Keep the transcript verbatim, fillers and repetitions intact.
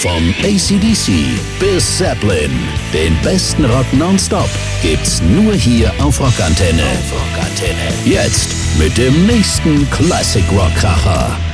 Vom A C D C bis Zeppelin. Den besten Rock nonstop gibt's nur hier auf Rockantenne. Auf Rockantenne. Jetzt mit dem nächsten Classic Rock Kracher.